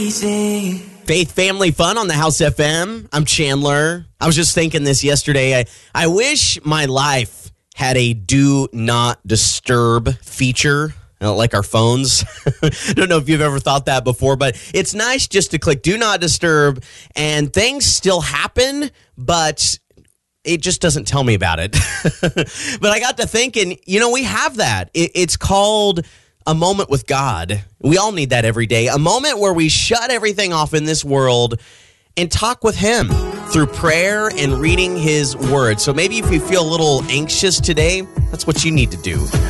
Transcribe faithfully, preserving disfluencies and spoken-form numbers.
Easy. Faith Family Fun on the House F M. I'm Chandler. I was just thinking this yesterday. I, I wish my life had a do not disturb feature, you know, like our phones. I don't know if you've ever thought that before, but it's nice just to click do not disturb and things still happen, but it just doesn't tell me about it. But I got to thinking, you know, we have that. It, it's called a moment with God. We all need that every day. A moment where we shut everything off in this world and talk with Him through prayer and reading His Word. So maybe if you feel a little anxious today, that's what you need to do.